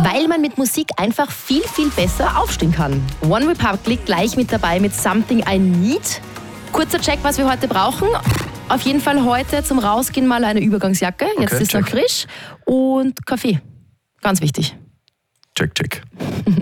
Weil man mit Musik einfach viel, viel besser aufstehen kann. One Republic gleich mit dabei mit Something I Need. Kurzer Check, was wir heute brauchen. Auf jeden Fall heute zum Rausgehen mal eine Übergangsjacke. Jetzt ist noch frisch. Und Kaffee. Ganz wichtig. Check.